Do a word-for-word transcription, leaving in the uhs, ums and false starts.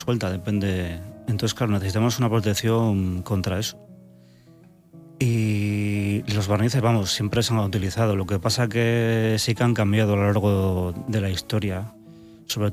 suelta, depende. Entonces, claro, necesitamos una protección contra eso. Y los barnices, vamos, siempre se han utilizado. Lo que pasa que sí que han cambiado a lo largo de la historia.